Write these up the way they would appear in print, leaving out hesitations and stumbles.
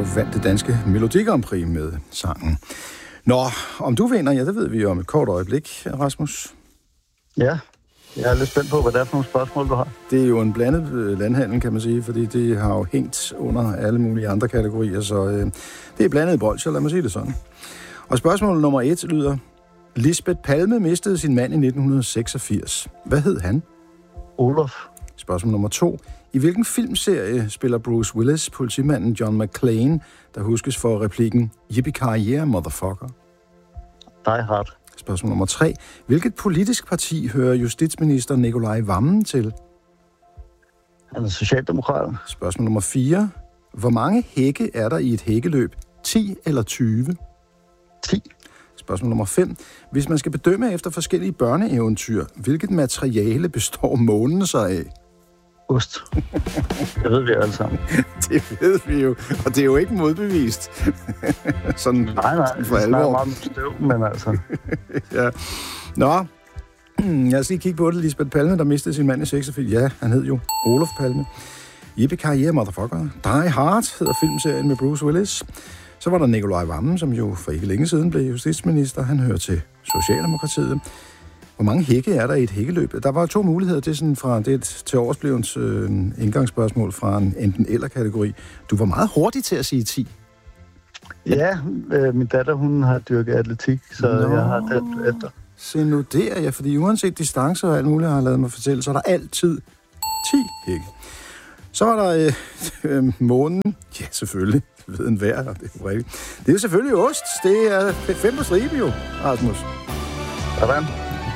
vandt det danske Melodi Grand Prix med sangen. Nå, om du vinder, ja, det ved vi om et kort øjeblik, Rasmus. Ja, jeg er lidt spændt på, hvad det er for nogle spørgsmål, du har. Det er jo en blandet landhandel, kan man sige, fordi det har jo hængt under alle mulige andre kategorier, så det er blandet bolsjer, lad mig sige det sådan. Og spørgsmål nummer 1 lyder: Lisbeth Palme mistede sin mand i 1986. Hvad hed han? Olof. Spørgsmål nummer 2. I hvilken filmserie spiller Bruce Willis politimanden John McClane, der huskes for replikken Yippee-ki-yay, motherfucker? Die Hard. Spørgsmål nummer 3. Hvilket politisk parti hører justitsminister Nikolaj Wammen til? Han er socialdemokrat. Spørgsmål nummer 4. Hvor mange hække er der i et hækkeløb? 10 eller 20? 10. Spørgsmål nummer 5. Hvis man skal bedømme efter forskellige børneeventyr, hvilket materiale består månen sig af? Ost. Det ved vi jo alle sammen. Det ved vi jo, og det er jo ikke modbevist. Sådan, nej, for det alvor. er meget støv, men altså... Ja. Nå, jeg skal lige kigge på det. Lisbeth Palme, der mistede sin mand i 86. Ja, han hed jo Olof Palme. Yippee-ki-yay, motherfucker. Die Hard hedder filmserien med Bruce Willis. Så var der Nikolaj Wammen, som jo for ikke længe siden blev justitsminister. Han hører til Socialdemokratiet. Hvor mange hække er der i et hækkeløb? Der var 2 muligheder. Det er sådan fra det til årsblevens indgangsspørgsmål fra en enten eller kategori. Du var meget hurtig til at sige 10. Ja, min datter, hun har dyrket atletik, så jeg har talt efter. Se nu der, ja, fordi uanset distancer og alt muligt, har jeg lavet mig fortælle, så er der altid 10 hække. Så var der månen. Ja, selvfølgelig. Det ved enhver, og det er jo rigtigt. Det er jo selvfølgelig ost. Det er 5 på stribe jo, Rasmus. Sådan.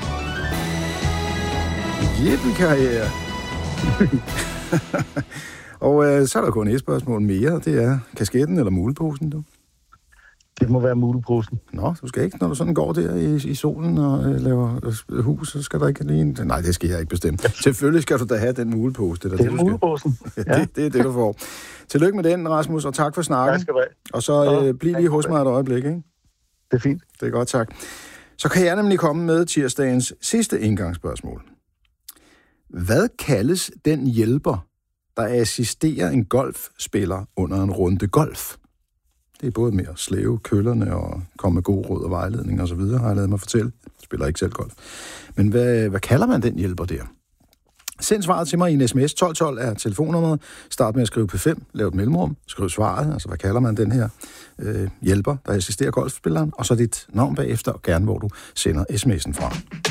Yippee-ki-yay. Og så er der kun et spørgsmål mere. Det er kasketten eller muleposen, du? Det må være muleposen. Nå, du skal ikke, når du sådan går der i solen og laver hus, så skal der ikke lige... Nej, det skal jeg ikke bestemme. Selvfølgelig skal du da have den mulepose. Det er muleposen. Ja. det er det, du får. Tillykke med den, Rasmus, og tak for snakken. Tak skal du have. Og så bliv lige hos mig et øjeblik, ikke? Det er fint. Det er godt, tak. Så kan jeg nemlig komme med tirsdagens sidste indgangsspørgsmål. Hvad kaldes den hjælper, der assisterer en golfspiller under en runde golf? Det er både med at slæve køllerne og komme med god råd og vejledning og så videre, har jeg lavet mig fortælle. Jeg spiller ikke selv golf. Men hvad kalder man den hjælper der? Send svaret til mig i en sms. 1212 er telefonnummeret. Start med at skrive P5, lav et mellemrum, skriv svaret, altså hvad kalder man den her hjælper, der assisterer golfspilleren, og så dit navn bagefter, og gerne hvor du sender sms'en fra.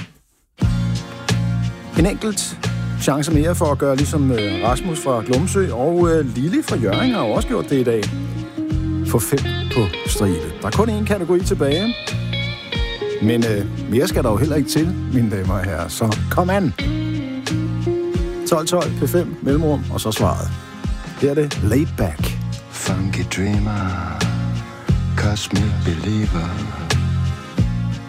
En enkelt chance mere for at gøre ligesom Rasmus fra Glumsø og Lili fra Hjørring har også gjort det i dag. Få 5 på stribe. Der er kun én kategori tilbage. Men mere skal der jo heller ikke til, mine damer og herrer. Så kom an! 1212 P5 mellemrum, og så svaret. Her er det Laid Back. Funky dreamer, cosmic believer.